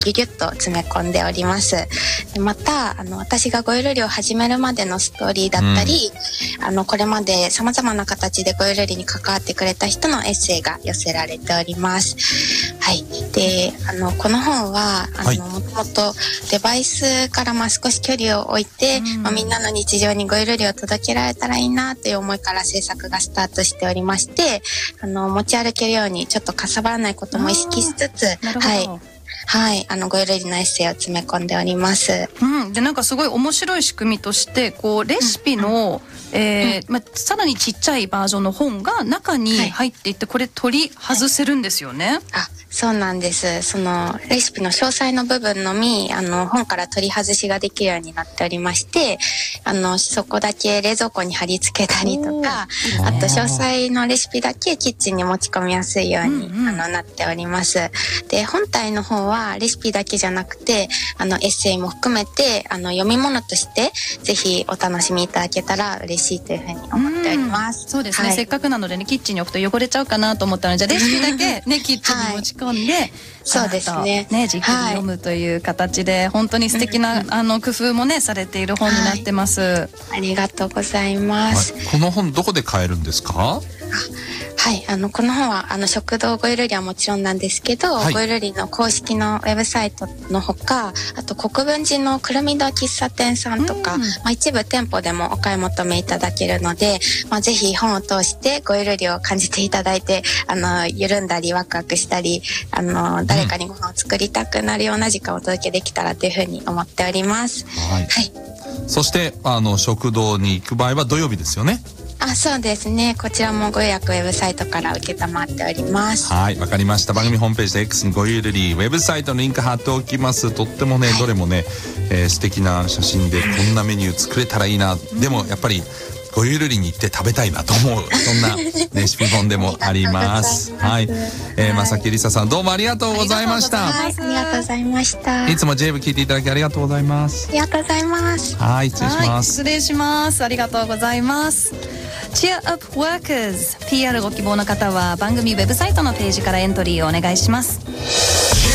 ギュギュッと詰め込んでおります。でまた私がごゆるりを始めるまでのストーリーだったり、これまで様々な形でごゆるりに関わってくれた人のエッセイが寄せられております。はい。でこの本はもともとデバイスから少し距離を置いて、みんなの日常にごゆるりを届けられたらいいなという思いから制作がスタートしておりまして、持ち歩けるようにちょっとかさばらないことも意識しつつ、はい、ごゆるりのエッセイを詰め込んでおります。 でなんかすごい面白い仕組みとしてレシピの、さらにちっちゃいバージョンの本が中に入っていって、これ取り外せるんですよね。 そうなんです。そのレシピの詳細の部分のみ本から取り外しができるようになっておりまして、そこだけ冷蔵庫に貼り付けたりとか、あと詳細のレシピだけキッチンに持ち込みやすいように、なっております。で本体の方はレシピだけじゃなくてエッセイも含めて読み物としてぜひお楽しみいただけたら嬉しいというふうに思っております。 そうですね、せっかくなのでねキッチンに置くと汚れちゃうかなと思ったので、じゃあレシピだけねキッチンに持ち込んで、 そうですね、 じっくり読むという形で、本当に素敵な工夫もねされている本になってます。 ありがとうございます。 この本どこで買えるんですか？ はい、この本は食堂ごゆるりはもちろんなんですけど、ごゆるりの公式のウェブサイトのほか、あと国分寺のくるみ堂喫茶店さんとか、一部店舗でもお買い求めいただけるので、ぜひ本を通してごゆるりを感じていただいて、緩んだりワクワクしたり、誰かにご飯を作りたくなるような時間をお届けできたらというふうに思っております。はい。 そして食堂に行く場合は土曜日ですよね。 そうですね。こちらもご予約ウェブサイトから受けたまっております。 はい、わかりました。番組ホームページで X にごゆるりウェブサイトのリンク貼っておきます。とってもね、どれもね、素敵な写真でこんなメニュー作れたらいいな。でもやっぱりごゆるりに行って食べたいなと思う、そんなレシピ本でもあります。はい。正木りささん、どうもありがとうございました。 ありがとうございました。 いつも J 部聞いていただきありがとうございます。 ありがとうございます。 はい、失礼します。 失礼します。ありがとうございます。Cheer Up Workers PR ご希望の方は番組ウェブサイトのページからエントリーをお願いします。